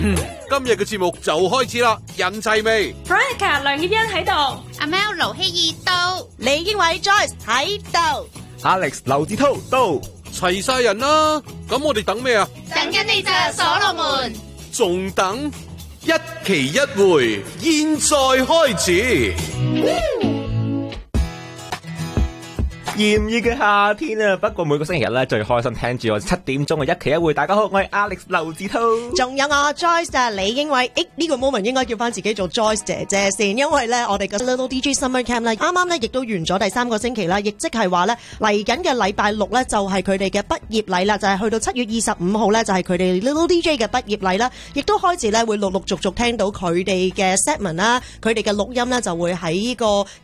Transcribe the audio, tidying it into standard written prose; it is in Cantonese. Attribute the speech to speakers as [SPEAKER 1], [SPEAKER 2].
[SPEAKER 1] 今日嘅節目就開始啦，人齊未
[SPEAKER 2] ？Veronica 梁葉欣喺度，
[SPEAKER 3] 阿 Mel 盧希兒到，
[SPEAKER 4] 李英偉 Joyce 喺度
[SPEAKER 5] ，Alex 劉志滔到，
[SPEAKER 1] 齊晒人啦。咁我哋等咩啊？
[SPEAKER 3] 等緊你咋，所羅門。
[SPEAKER 1] 仲等？一期一會，現在開始。
[SPEAKER 5] 炎熱嘅夏天啊，不過每個星期日咧最開心聽住我7點鐘嘅一期一會。大家好，我係 Alex 劉志滔，
[SPEAKER 4] 仲有我 Joyce 啊，李英偉。呢個 moment 應該叫翻自己做 Joyce 姐姐先，因為咧我哋嘅 Little DJ Summer Camp 咧啱啱咧亦都完咗第3個星期啦，亦即係話咧嚟緊嘅禮拜6咧就係佢哋嘅畢業禮啦，就係去到7月25號咧就係佢哋 Little DJ 嘅畢業禮啦，亦都開始咧會陸陸續續聽到佢哋嘅 segment 啦，佢哋嘅錄音咧就會喺呢個